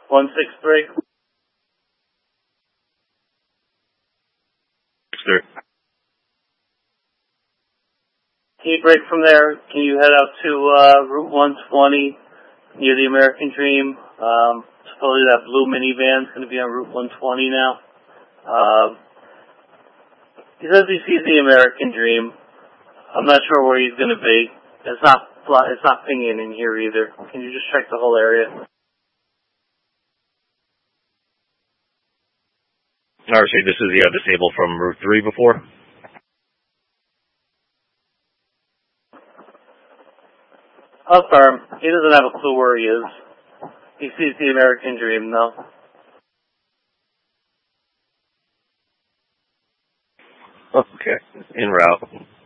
1-6 break. Sir. Can you break from there? Can you head out to Route 120 near the American Dream? Supposedly that blue minivan's going to be on Route 120 now. He says he sees the American Dream. I'm not sure where he's going to be. It's not pinging in here either. Can you just check the whole area? RC, this is the disabled from Route 3 before? Affirm. He doesn't have a clue where he is. He sees the American Dream, though. Okay. En route.